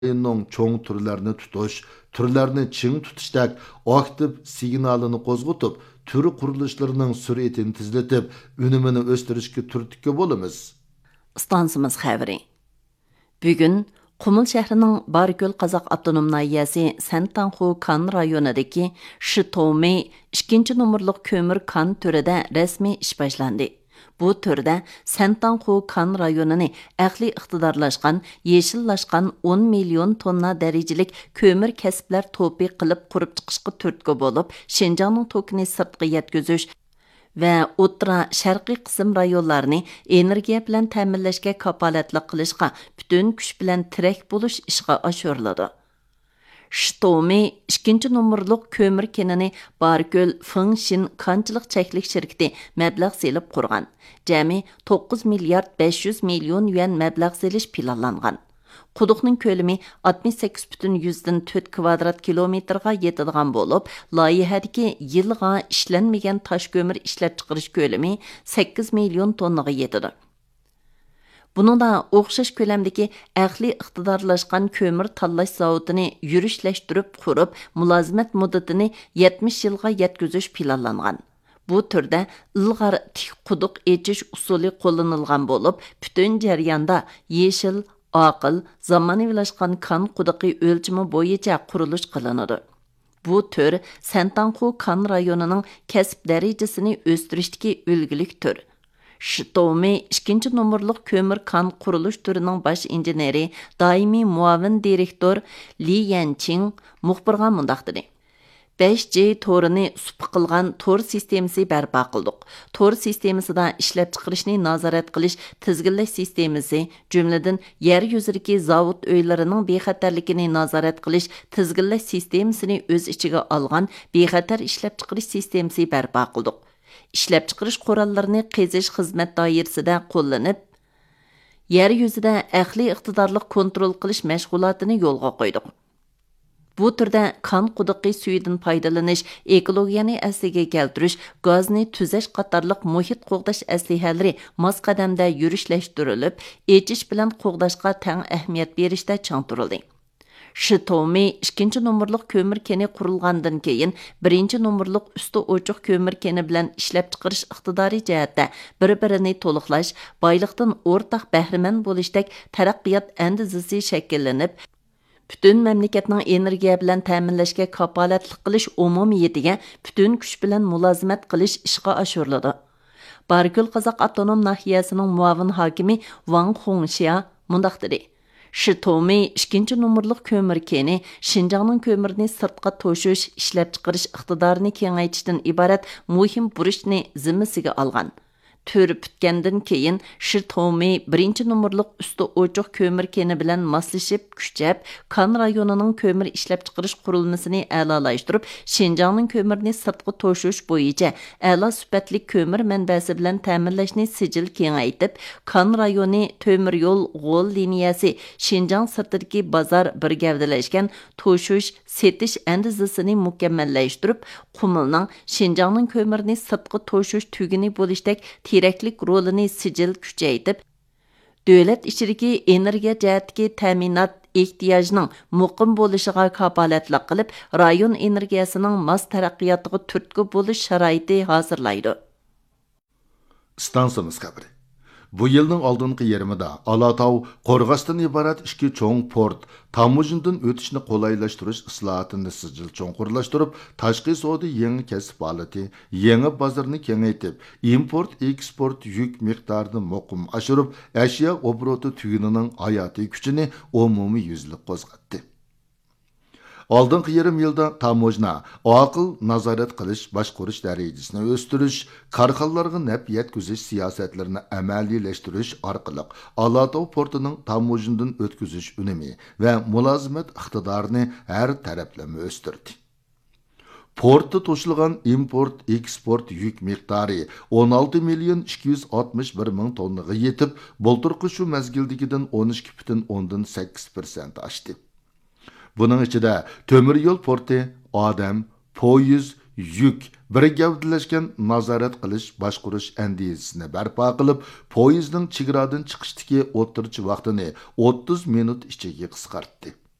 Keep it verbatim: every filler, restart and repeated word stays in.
ның çoğ türlerini tutuş, türlerini çiң tutuşdak aktif signalını qo'zg'atib, tür qurilishlarının süretini tizletip, ünümünü östürüşki türtükki bolumuz. Stansımız xəbəri. Bugün Qumul şəhərinin Bargöl Qazaq Avtonom Nahiyəsi Santanxu kan rayonidagi Shitomi ikkinchi numurluq kömür kan türüdə rəsmi iş başlandı. Bu türdə Santanxu kan rayonini əqli iqtidarlaşqan, yeşillaşqan on milyon tonna dərəcəlik kömür kəsblər topi qılıb qurub çıxışqı türtkü bolub, Şinjanның tokini sırtqı yetküzüş və O'rta Sharqiy qism rayonlarını energiya bilan ta'minlashga kapolatlik qilishga butun kuch bilan tirak bo'lish ishga oshiriladi. Shitomi ikkinchi numurluq ko'mir kenini Bargöl Fengshin kanchilik cheklik shirkati mablag' selib qurgan. Jami to'qqiz milliard besh yuz million yuan mablag' selish planlangan. Quduqning ko'lami oltmish sakkiz butun yuzdan to'rt kvadrat kilometrga yetadigan bo'lib, loyihadagi yilga ishlanmagan tosh ko'mir ishlab chiqarish ko'lami sakkiz million tonnaga yetadi. Buningda o'xshash ko'lamdagi aqli iqtidorlashgan ko'mir tanlash zavodini yurishlashtirib qurib, mulozimat muddatini yetmish yilga yetkazish planlangan. Bu turda ilg'or tik quduq echish usuli qo'llanilgan bo'lib, butun jarayonda yeshil aqıl, zamanaviylaşqan kan quduqi o'lchimi bo'yicha qurilish qilinadi. Bu tür Santanxu kan rayonining kasb darajasini o'stirishdagi ulgulik tur. Shitomi ikkinchi numurluq ko'mir kan qurilish turining bosh injeneri, doimiy muavin direktor Li Yanqing muxbirga mundaq dedi. besh G torini sup qilgan tor sistemasi barpo qildik. Tor sistemasida ishlab chiqarishni nazorat qilish tizginlash sistemasi, jumladan yer yuzidagi zavod uylarining bexatarligini nazorat qilish tizginlash sistemasini o'z ichiga olgan bexatar ishlab chiqarish sistemasi barpo qildik. Ishlab chiqarish qurollarini qazish xizmat doirasida qo'llanib, yer yuzida aqliy iqtidorli kontrol qilish mashg'ulotini yo'lga qo'ydik. Bu turda kan quduqi suyidan foydalanish, ekologiyani asliga keltirish, gazni tuzash qatorliq muhit qo'g'dash aslihalari mos qadamda yurishlashtirilib, echish bilan qo'g'dashga teng ahamiyat berishda chang turildi. Shitomi ikkinchi numurluq ko'mir keni qurilgandan keyin birinchi numurluq usti ochiq ko'mir keni bilan ishlab chiqarish iqtidori jihatda bir-birini to'liqlash, boyliqdan o'rtaq bahramand bo'lishdek taraqqiyot andizasi shakllanib, bütün memleketning energiya bilan ta'minlashga kapolatlik qilish umumiyatiga bütün kuch bilan mulozimat qilish ishga oshiriladi. Bargöl Qazaq Avtonom Nahiyasining muavin hokimi Wang Hongxia mundaq dedi. Shitomi ikkinchi numurluq ko'mir keni Şinjanның ko'mirni sirtqa to'shish, ishlab chiqarish iqtidorini kengaytirishdan iborat muhim burishni zimmasiga olgan. Turi bitgandan keyin Shitomi birinchi numurluq usti ochiq ko'mir keni bilan moslashib kuchab, kan rayonining ko'mir ishlab chiqarish qurilmasini a'lolashtirib, Şinjanның ko'mirni sirtqa to'shish bo'yicha a'lo sifatli ko'mir manbasi bilan ta'minlashni sijil kengaytib, kan rayoni to'mir yo'l g'o'l liniyasi Şinjan sirtidagi bozor birgavdalashgan to'shish, setish andizasini mukammallashtirib, Qumulning Şinjanның ko'mirni sirtqa to'shish tugini bo'lishdek teraklik rolini sijil kuchaytib, davlat ichidagi energiya jihatdagi ta'minot ehtiyojning muqim bo'lishiga kapolatlik qilib, rayon energiyasining mos taraqqiyotiga turtki bo'lish sharoiti hozirlaydi. Stansimiz xabari. Bu yılның aldınqı yarımida Alatau Qorğasdan ibarat iki çoğ port tamujundan ötüşni qolaylaştırış islahatını sijil çoğqurlaştırıp, tashqi savdo yangi kasb holati, yangi bozorni kengaytib, import eksport yük miqdorini muqim oshirib, ashyo obroti tugunining hayotiy kuchini umumiy yuzlik qo'zg'atdi. Aldınqı yarım yılda tamojna, aqıl nazorat qilish, boshqarish darajasini o'stirish, korxonalarga naf yetkazish siyosatlarini amaliylashtirish orqali Alatau portining tamojundan o'tkazish unumi va mulozimat iqtidorini har taraflama o'stirdi. Portda to'shilgan import eksport yük miqdori o'n olti million ikki yuz oltmish bir ming tonnaga yetib, bulturqi shu mazgildagidan o'n ikki butun o'ndan sakkiz persent oshdi. Bunun içinde tömür yol porti, adam, poyuz, yük bir gavdalashgan nazorat qilish, boshqarish andizasini barpo qilib, poyezdning chegaradan chiqishdagi o'tirchi vaqtini o'ttiz minut ichiga qisqartdi.